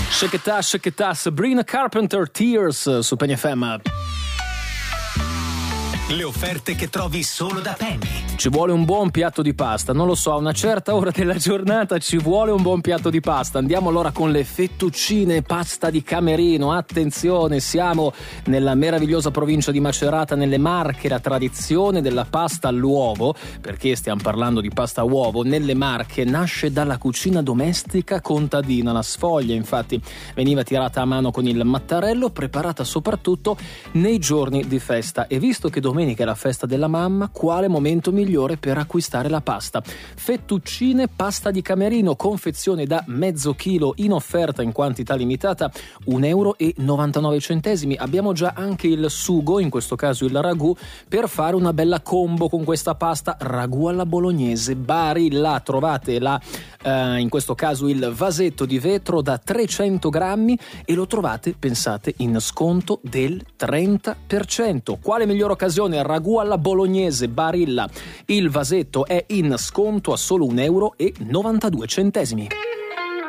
Shake it up, Sabrina Carpenter, Tears su Penny FM. Le offerte che trovi solo da Penny. Ci vuole un buon piatto di pasta, non lo so, a una certa ora della giornata ci vuole un buon piatto di pasta. Andiamo allora con le fettuccine pasta di Camerino. Attenzione, siamo nella meravigliosa provincia di Macerata, nelle Marche, la tradizione della pasta all'uovo, perché stiamo parlando di pasta a uovo, nelle Marche nasce dalla cucina domestica contadina. La sfoglia infatti veniva tirata a mano con il mattarello, preparata soprattutto nei giorni di festa. E visto che domenica è la festa della mamma, quale momento migliore per acquistare la pasta? Fettuccine pasta di Camerino, confezione da mezzo chilo, in offerta in quantità limitata, €1,99. Abbiamo già anche il sugo, in questo caso il ragù, per fare una bella combo con questa pasta. Ragù alla bolognese Barilla. Trovate in questo caso il vasetto di vetro da 300 grammi e lo trovate, pensate, in sconto del 30%. Quale migliore occasione? Ragù alla bolognese Barilla. Il vasetto è in sconto a solo €1,92.